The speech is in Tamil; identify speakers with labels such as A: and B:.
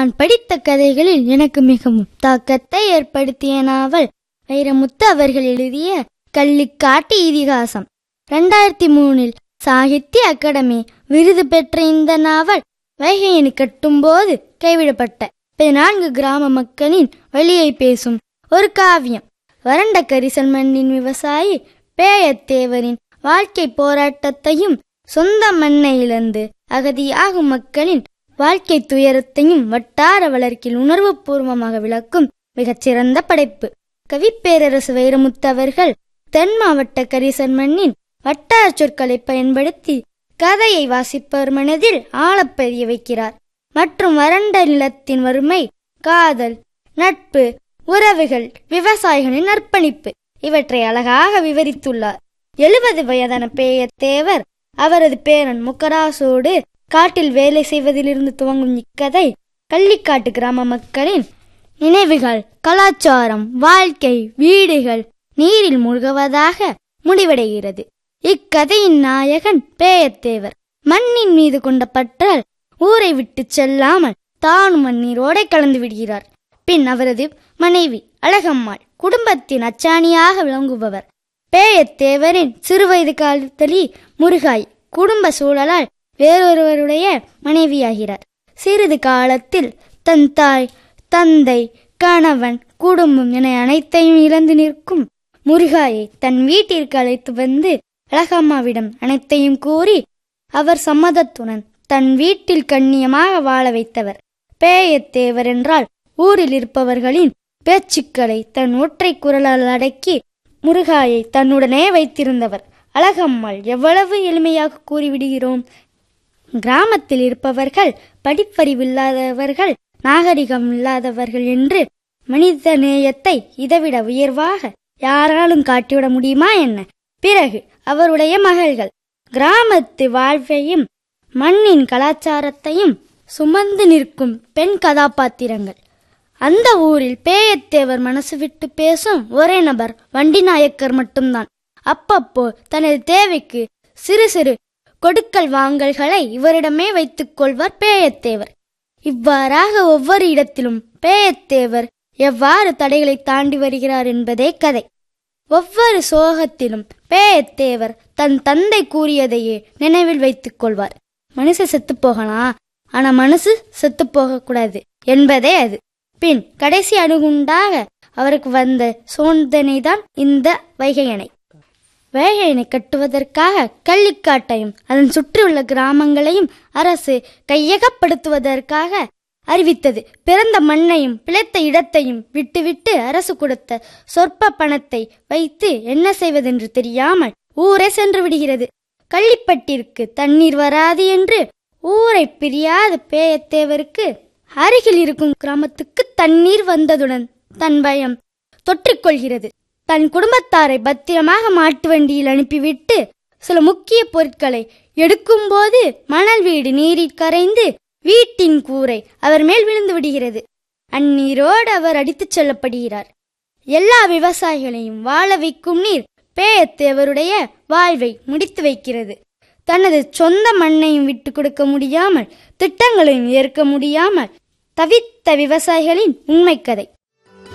A: நான் படித்த கதைகளில் எனக்கு மிகவும் தாக்கத்தை ஏற்படுத்திய நாவல் வைரமுத்து அவர்கள் எழுதிய கள்ளிக்காட்டு இதிகாசம். 2003 சாகித்ய அகாடமி விருது பெற்ற இந்த நாவல் வைகையணி கட்டும்போது கைவிடப்பட்ட 14 கிராம மக்களின் வழியை பேசும் ஒரு காவியம். வறண்ட கரிசல் மண்ணின் விவசாயி பேயத்தேவரின் வாழ்க்கை போராட்டத்தையும் சொந்த மண்ணை இழந்து அகதியாகும் மக்களின் வாழ்க்கை துயரத்தையும் வட்டார வழக்கில் உணர்வு பூர்வமாக விளக்கும் மிகச்சிறந்த படைப்பு. கவிப்பேரரசு வைரமுத்து அவர்கள் தென் மாவட்ட கரிசல் மண்ணின் வட்டார சொற்களை பயன்படுத்தி கதையை வாசிப்பவர் மனதில் ஆழப்பதிய வைக்கிறார். மற்றும் வறண்ட நிலத்தின் வறுமை, காதல், நட்பு, உறவுகள், விவசாயிகளின் அர்ப்பணிப்பு இவற்றை அழகாக விவரித்துள்ளார். 70 வயதான பேயத்தேவர் அவரது பேரன் முக்கராசோடு காட்டில் வேலை செய்வதிலிருந்து துவங்கும் இக்கதை கள்ளிக்காட்டு கிராம மக்களின் நினைவுகள், கலாச்சாரம், வாழ்க்கை, வீடுகள் நீரில் மூழ்குவதாக முடிவடைகிறது. இக்கதையின் நாயகன் பேயத்தேவர் மண்ணின் மீது கொண்ட பற்றால் ஊரை விட்டு செல்லாமல் தானும் மண்ணீரோடை கலந்து விடுகிறார். பின் அவரது மனைவி அழகம்மாள் குடும்பத்தின் அச்சாணியாக விளங்குபவர். பேயத்தேவரின் சிறுவயது காலத்தலி முருகாய் குடும்ப சூழலால் வேறொருவருடைய மனைவியாகிறார். சிறிது காலத்தில் தன் தாய், தந்தை, கணவன், குடும்பம் என அனைத்தையும் இழந்து நிற்கும் முருகாயை தன் வீட்டிற்கு அழைத்து வந்து அழகம்மாவிடம் அனைத்தையும் கூறி அவர் சம்மதத்துடன் தன் வீட்டில் கண்ணியமாக வாழ வைத்தவர். பேயத்தேவர் என்றால் ஊரில் இருப்பவர்களின் பேச்சுக்களை தன் ஒற்றை குரலால் அடக்கி முருகாயை தன்னுடனே வைத்திருந்தவர். அழகம்மாள் எவ்வளவு எளிமையாக கூறிவிடுகிறோம். கிராமத்தில் இருப்பவர்கள் படிப்பறிவில்லாதவர்கள், நாகரிகம் இல்லாதவர்கள் என்று மனித நேயத்தை இதைவிட உயர்வாக யாராலும் காட்டிவிட முடியுமா என்ன? பிறகு அவருடைய மகள்கள் கிராமத்து வாழ்வையும் மண்ணின் கலாச்சாரத்தையும் சுமந்து நிற்கும் பெண் கதாபாத்திரங்கள். அந்த ஊரில் பேயத்தேவர் மனசு விட்டு பேசும் ஒரே நபர் வண்டிநாயக்கர் மட்டும்தான். அப்பப்போ தனது தேவைக்கு சிறு சிறு கொடுக்கல் வாங்கல்களை இவரிடமே வைத்துக் கொள்வார் பேயத்தேவர். இவ்வாறாக ஒவ்வொரு இடத்திலும் பேயத்தேவர் எவ்வாறு தடைகளை தாண்டி வருகிறார் என்பதே கதை. ஒவ்வொரு சோகத்திலும் பேயத்தேவர் தன் தந்தை கூறியதையே நினைவில் வைத்துக் கொள்வார். மனுஷ செத்து போகலாம், ஆனா மனசு செத்து போக கூடாது என்பதே அது. பின் கடைசி அணுகுண்டாக அவருக்கு வந்த சோதனைதான் இந்த வைகை அணை. வைகை அணை கட்டுவதற்காக கள்ளிக்காட்டையும் அதன் சுற்றியுள்ள கிராமங்களையும் அரசு கையகப்படுத்துவதற்காக அறிவித்தது. பிறந்த மண்ணையும் பிழைத்த இடத்தையும் விட்டுவிட்டு அரசு கொடுத்த சொற்ப பணத்தை வைத்து என்ன செய்வதென்று தெரியாமல் ஊரே சென்று விடுகிறது. கள்ளிப்பட்டிற்கு தண்ணீர் வராது என்று ஊரை பிரியாத பேயத்தேவருக்கு அருகில் இருக்கும் கிராமத்துக்கு தண்ணீர் வந்ததுடன் தன் பயம் தொற்றிக்கொள்கிறது. தன் குடும்பத்தாரை பத்திரமாக மாட்டு வண்டியில் அனுப்பிவிட்டு சில முக்கிய பொருட்களை எடுக்கும்போது மணல் வீடு நீரில் கரைந்து வீட்டின் கூரை அவர் மேல் விழுந்து விடுகிறது. அந்நீரோடு அவர் அடித்துச் செல்லப்படுகிறார். எல்லா விவசாயிகளையும் வாழ வைக்கும் நீர் பேயத்தேவருடைய வாழ்வை முடித்து வைக்கிறது. தனது சொந்த மண்ணையும் விட்டு கொடுக்க முடியாமல், திட்டங்களையும் ஏற்க முடியாமல் தவித்த விவசாயிகளின் உண்மை கதை.